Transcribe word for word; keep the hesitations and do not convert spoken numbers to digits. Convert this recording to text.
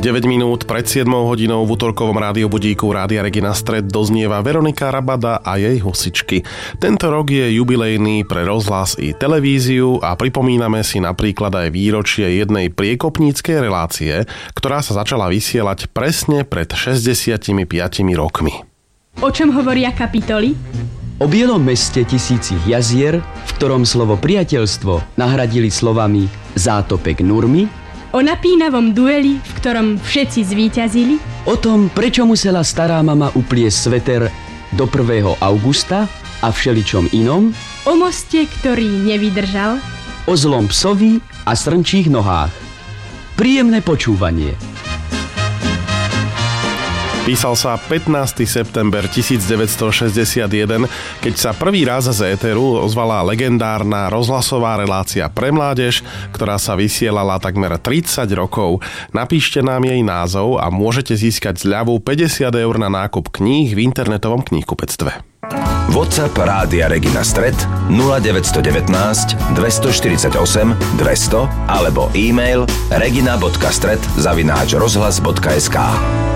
deväť minút pred siedmou hodinou v utorkovom rádiobudíku Rádia Regina Stred doznieva Veronika Rabada a jej husičky. Tento rok je jubilejný pre rozhlas i televíziu a pripomíname si napríklad aj výročie jednej priekopníckej relácie, ktorá sa začala vysielať presne pred šesťdesiatimi piatimi rokmi. O čom hovoria kapitoly? O bielom meste tisícich jazier, v ktorom slovo priateľstvo nahradili slovami zátopek Nurmy. O napínavom dueli, v ktorom všetci zvíťazili. O tom, prečo musela stará mama upliesť sveter do prvého augusta a všeličom inom. O moste, ktorý nevydržal. O zlom psovi a srnčích nohách. Príjemné počúvanie. Písal sa pätnásteho september devätnásťstošesťdesiatjeden, keď sa prvý raz z éteru ozvala legendárna rozhlasová relácia pre mládež, ktorá sa vysielala takmer tridsať rokov. Napíšte nám jej názov a môžete získať zľavu päťdesiat eur na nákup kníh v internetovom knihkupectve. WhatsApp Rádia Regina Stred nula deväť jedna deväť, dvestoštyridsaťosem, dvesto alebo e-mail regina bodka stred zavináč rozhlas bodka es ká.